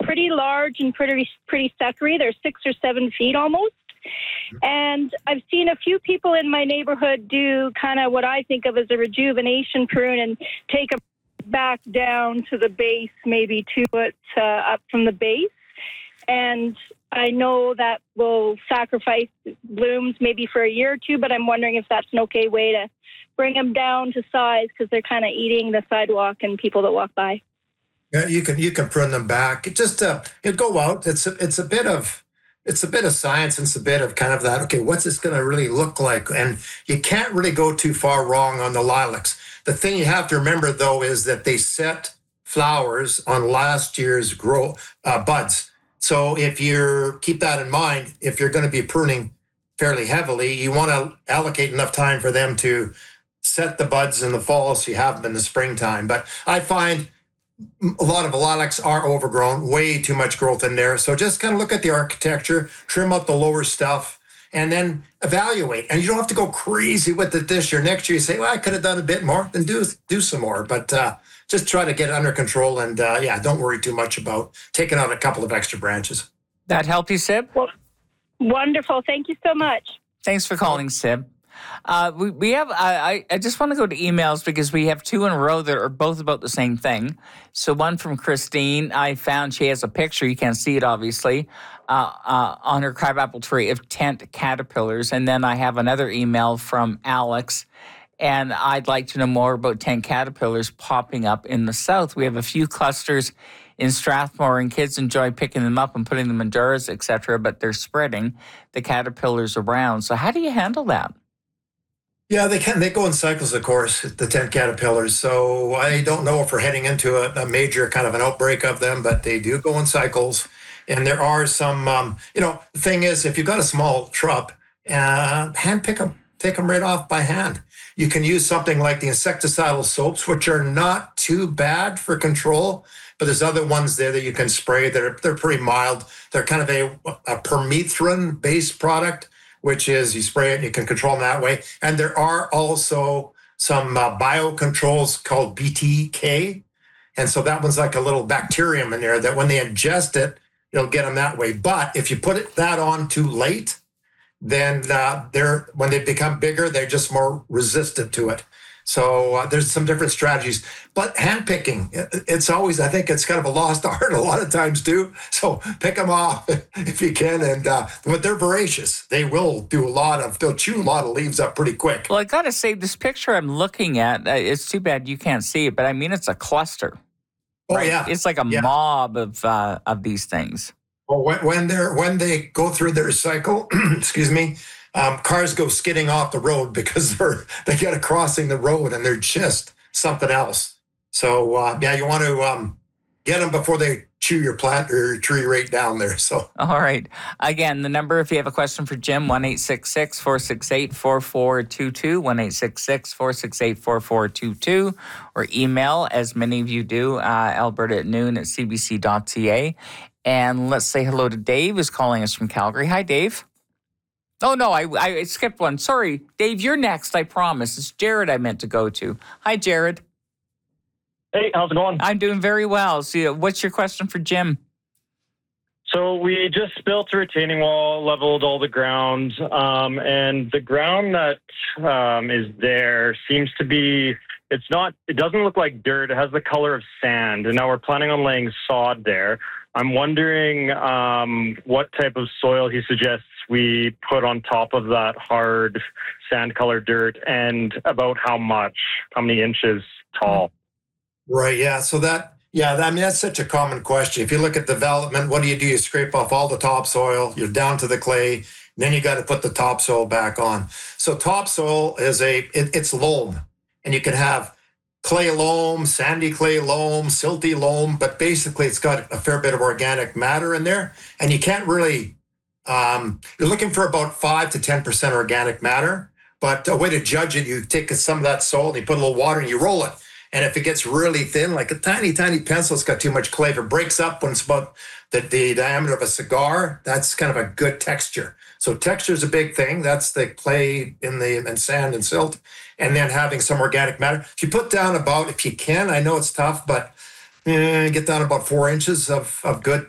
pretty large and pretty suckery. They're 6 or 7 feet almost. And I've seen a few people in my neighborhood do kind of what I think of as a rejuvenation prune and take them back down to the base, maybe 2 foot up from the base. And I know that will sacrifice blooms maybe for a year or two, but I'm wondering if that's an okay way to bring them down to size because they're kind of eating the sidewalk and people that walk by. Yeah, you can prune them back. It just it go out. It's a bit of science and it's a bit of kind of that. Okay, what's this going to really look like? And you can't really go too far wrong on the lilacs. The thing you have to remember though is that they set flowers on last year's buds. So if you keep that in mind, if you're going to be pruning fairly heavily, you want to allocate enough time for them to set the buds in the fall so you have them in the springtime. But I find a lot of lilacs are overgrown, way too much growth in there. So just kind of look at the architecture, trim out the lower stuff, and then evaluate. And you don't have to go crazy with it this year. Next year you say, well, I could have done a bit more, then do some more. But just try to get it under control and don't worry too much about taking out a couple of extra branches. That help you, Sib? Well, wonderful. Thank you so much. Thanks for calling, Sib. We have. I just want to go to emails because we have 2 in a row that are both about the same thing. So one from Christine. I found she has a picture. You can't see it, obviously, on her crabapple tree of tent caterpillars. And then I have another email from Alex. And I'd like to know more about tent caterpillars popping up in the south. We have a few clusters in Strathmore, and kids enjoy picking them up and putting them in jars, etc. But they're spreading the caterpillars around. So how do you handle that? Yeah, they can. They go in cycles, of course, the tent caterpillars. So I don't know if we're heading into a major kind of an outbreak of them, but they do go in cycles. And there are some, the thing is, if you've got a small shrub, hand pick them, take them right off by hand. You can use something like the insecticidal soaps, which are not too bad for control, but there's other ones there that you can spray that they're pretty mild. They're kind of a permethrin-based product, which is you spray it and you can control them that way. And there are also some biocontrols called BTK. And so that one's like a little bacterium in there that when they ingest it, it'll get them that way. But if you put that on too late, then when they become bigger, they're just more resistant to it. So there's some different strategies. But hand picking, it's always, I think it's kind of a lost art a lot of times too. So pick them off if you can. And but they're voracious. They will they'll chew a lot of leaves up pretty quick. Well, I got to say, this picture I'm looking at, it's too bad you can't see it, but I mean, it's a cluster. Oh, right? yeah. It's like a mob of these things. Well, when they go through their cycle, excuse me, cars go skidding off the road because they get crossing the road and they're just something else. So you want to get them before they chew your plant or your tree right down there. So all right. Again, the number, if you have a question for Jim, 1-866-468-4422, 1-866-468-4422, or email, as many of you do, alberta@noon@cbc.ca. And let's say hello to Dave, who's calling us from Calgary. Hi, Dave. Oh, no, I skipped one. Sorry, Dave, you're next, I promise. It's Jared I meant to go to. Hi, Jared. Hey, how's it going? I'm doing very well. So what's your question for Jim? So we just built a retaining wall, leveled all the ground, and the ground that is there seems to be, it doesn't look like dirt. It has the color of sand, and now we're planning on laying sod there. I'm wondering what type of soil he suggests we put on top of that hard sand-colored dirt, and about how many inches tall. Right, yeah. So that's such a common question. If you look at development, what do? You scrape off all the topsoil, you're down to the clay, then you got to put the topsoil back on. So topsoil is it's loam, and you can have clay loam, sandy clay loam, silty loam, but basically it's got a fair bit of organic matter in there, and you can't really, you're looking for about 5 to 10% organic matter, but a way to judge it, you take some of that soil, and you put a little water, and you roll it. And if it gets really thin, like a tiny, tiny pencil, it's got too much clay. If it breaks up when it's about the diameter of a cigar, that's kind of a good texture. So texture is a big thing. That's the clay in sand and silt. And then having some organic matter. If you put down if you can, I know it's tough, but get down about 4 inches of good